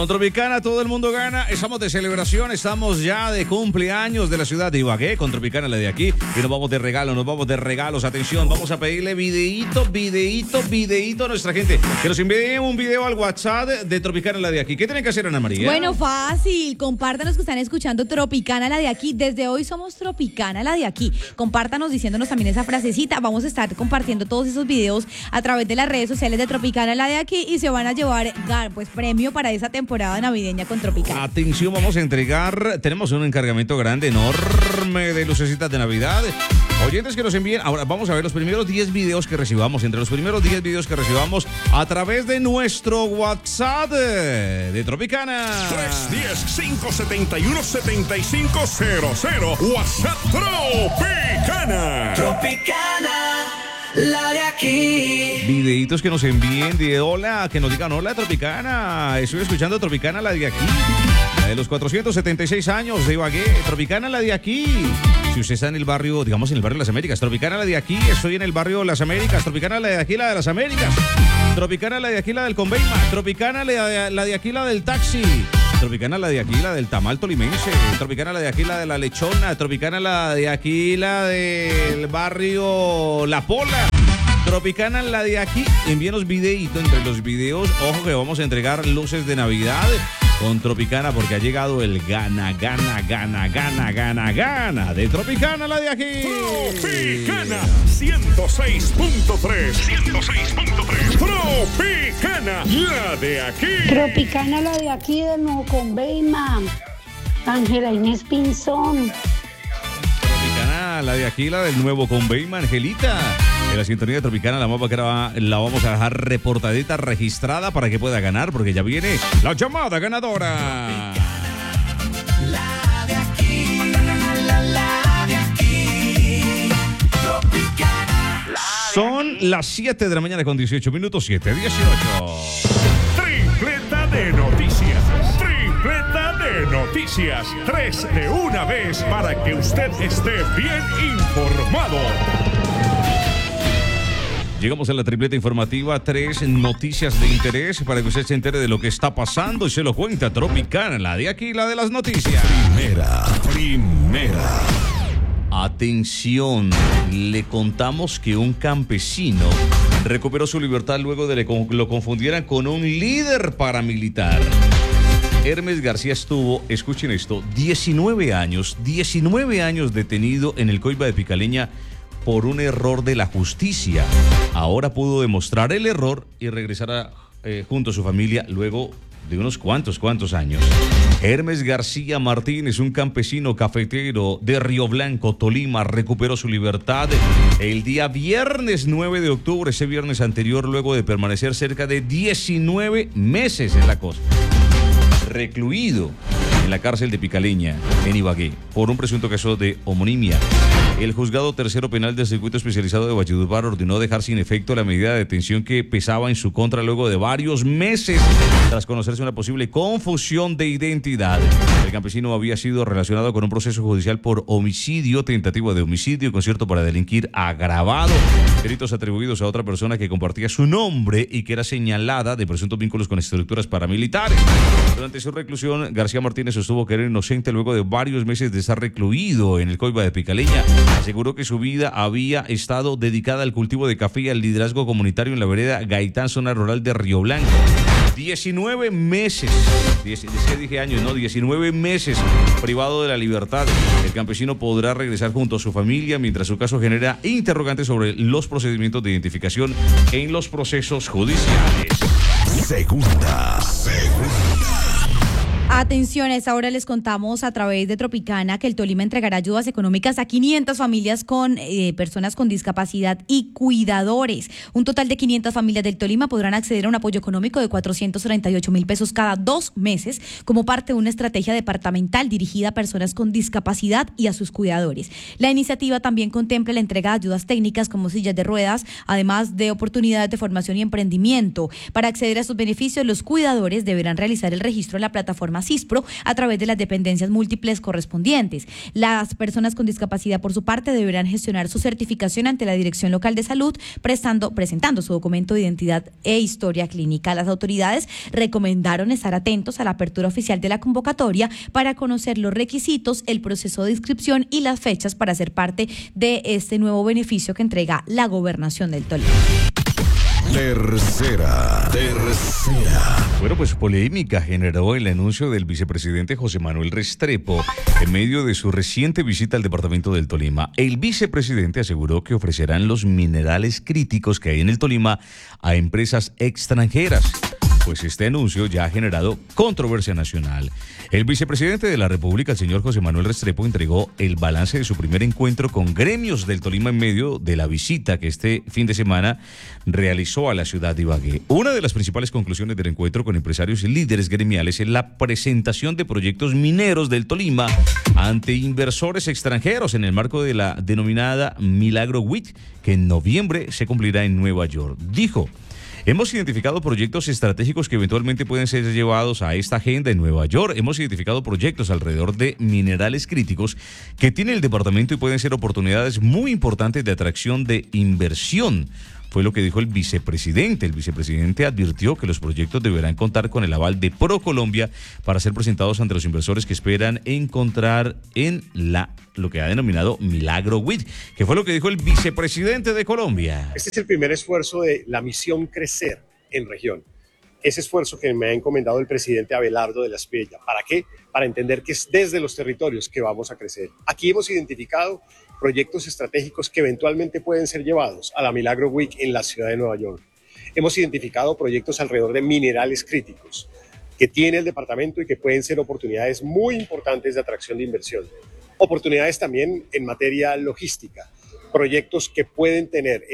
Con Tropicana todo el mundo gana. Estamos de celebración, estamos ya de cumpleaños de la ciudad de Ibagué. Con Tropicana, la de aquí. Y nos vamos de regalos. Atención, vamos a pedirle videíto a nuestra gente. Que nos envíen un video al WhatsApp de Tropicana, la de aquí. ¿Qué tienen que hacer, Ana María? Bueno, fácil. Compártanos que están escuchando Tropicana, la de aquí. Desde hoy somos Tropicana, la de aquí. Compártanos diciéndonos también esa frasecita. Vamos a estar compartiendo todos esos videos a través de las redes sociales de Tropicana, la de aquí. Y se van a llevar pues premio para esa temporada navideña con Tropicana. Atención, vamos a entregar, tenemos un encargamento grande, enorme de lucecitas de Navidad. Oyentes que nos envíen, ahora vamos a ver los primeros 10 videos que recibamos, entre los primeros 10 videos que recibamos a través de nuestro WhatsApp de Tropicana. 310-571-7500. WhatsApp Tropicana. Tropicana, la de aquí. Videitos que nos envíen de hola, que nos digan hola Tropicana. Estoy escuchando Tropicana, la de aquí. La de los 476 años de Ibagué. Tropicana, la de aquí. Si usted está en el barrio, digamos en el barrio de las Américas. Tropicana, la de aquí. Estoy en el barrio de las Américas. Tropicana, la de aquí, la de las Américas. Tropicana, la de aquí, la del Conveima. Tropicana, la de aquí, la del taxi. Tropicana, la de aquí, la del tamal tolimense. Tropicana, la de aquí, la de la lechona. Tropicana, la de aquí, la del barrio La Pola. Tropicana, la de aquí. Envíenos videíto entre los videos. Ojo que vamos a entregar luces de Navidad con Tropicana porque ha llegado el gana de Tropicana, la de aquí. Tropicana 106.3. Tropicana, la de aquí. Tropicana, la de aquí de Nuevo Conveima. Ángela Inés Pinzón. Tropicana, la de aquí, la del Nuevo Conveima, Angelita. En la sintonía de Tropicana, la mapa que la vamos a dejar reportadita, registrada para que pueda ganar, porque ya viene la llamada ganadora. La de aquí, la de aquí. Tropicana. Son las 7 de la mañana con 18 minutos, 7:18. Tripleta de noticias. Tripleta de noticias. 3 de una vez para que usted esté bien informado. Llegamos a la tripleta informativa, 3 noticias de interés para que usted se entere de lo que está pasando y se lo cuenta Tropicana, la de aquí, la de las noticias. Primera. Atención, le contamos que un campesino recuperó su libertad luego de que lo confundieran con un líder paramilitar. Hermes García estuvo, escuchen esto, 19 años detenido en el Coiba de Picaleña por un error de la justicia. Ahora pudo demostrar el error y regresar junto a su familia luego de unos cuantos años. Hermes García Martínez, un campesino cafetero de Río Blanco, Tolima, recuperó su libertad el día viernes 9 de octubre, ese viernes anterior, luego de permanecer cerca de 19 meses en la costa, recluido en la cárcel de Picaleña, en Ibagué, por un presunto caso de homonimia. El juzgado tercero penal del circuito especializado de Valledupar ordenó dejar sin efecto la medida de detención que pesaba en su contra luego de varios meses, tras conocerse una posible confusión de identidad. El campesino había sido relacionado con un proceso judicial por homicidio, tentativa de homicidio, concierto para delinquir agravado, delitos atribuidos a otra persona que compartía su nombre y que era señalada de presuntos vínculos con estructuras paramilitares. Durante su reclusión, García Martínez sostuvo que era inocente luego de varios meses de estar recluido en el Coiba de Picaleña. Aseguró que su vida había estado dedicada al cultivo de café y al liderazgo comunitario en la vereda Gaitán, zona rural de Río Blanco. 19 meses, dije años, no, 19 meses privado de la libertad. El campesino podrá regresar junto a su familia mientras su caso genera interrogantes sobre los procedimientos de identificación en los procesos judiciales. Segunda. Atención, a esta hora les contamos a través de Tropicana que el Tolima entregará ayudas económicas a 500 familias con personas con discapacidad y cuidadores. Un total de 500 familias del Tolima podrán acceder a un apoyo económico de 438.000 pesos cada 2 meses como parte de una estrategia departamental dirigida a personas con discapacidad y a sus cuidadores. La iniciativa también contempla la entrega de ayudas técnicas como sillas de ruedas, además de oportunidades de formación y emprendimiento. Para acceder a estos beneficios, los cuidadores deberán realizar el registro en la plataforma CISPRO a través de las dependencias múltiples correspondientes. Las personas con discapacidad, por su parte, deberán gestionar su certificación ante la Dirección Local de Salud, presentando su documento de identidad e historia clínica. Las autoridades recomendaron estar atentos a la apertura oficial de la convocatoria para conocer los requisitos, el proceso de inscripción y las fechas para ser parte de este nuevo beneficio que entrega la Gobernación del Tolima. Tercera. Bueno, pues polémica generó el anuncio del vicepresidente José Manuel Restrepo en medio de su reciente visita al departamento del Tolima. El vicepresidente aseguró que ofrecerán los minerales críticos que hay en el Tolima a empresas extranjeras. Pues este anuncio ya ha generado controversia nacional. El vicepresidente de la República, el señor José Manuel Restrepo, entregó el balance de su primer encuentro con gremios del Tolima en medio de la visita que este fin de semana realizó a la ciudad de Ibagué. Una de las principales conclusiones del encuentro con empresarios y líderes gremiales es la presentación de proyectos mineros del Tolima ante inversores extranjeros en el marco de la denominada Milagro Week, que en noviembre se cumplirá en Nueva York. Dijo: hemos identificado proyectos estratégicos que eventualmente pueden ser llevados a esta agenda en Nueva York. Hemos identificado proyectos alrededor de minerales críticos que tiene el departamento y pueden ser oportunidades muy importantes de atracción de inversión. Fue lo que dijo el vicepresidente. El vicepresidente advirtió que los proyectos deberán contar con el aval de ProColombia para ser presentados ante los inversores que esperan encontrar en lo que ha denominado Milagro Week, que fue lo que dijo el vicepresidente de Colombia. Este es el primer esfuerzo de la misión Crecer en región. Ese esfuerzo que me ha encomendado el presidente Abelardo de la Espriella. ¿Para qué? Para entender que es desde los territorios que vamos a crecer. Aquí hemos identificado proyectos estratégicos que eventualmente pueden ser llevados a la Milagro Week en la ciudad de Nueva York. Hemos identificado proyectos alrededor de minerales críticos que tiene el departamento y que pueden ser oportunidades muy importantes de atracción de inversión. Oportunidades también en materia logística, proyectos que pueden tener